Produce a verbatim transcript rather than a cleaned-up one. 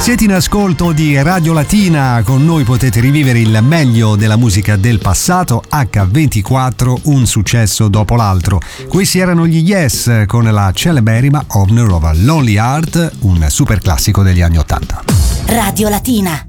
Siete in ascolto di Radio Latina, con noi potete rivivere il meglio della musica del passato. acca ventiquattro, un successo dopo l'altro. Questi erano gli Yes con la celeberrima Owner of a Lonely Heart, un super classico degli anni ottanta. Radio Latina.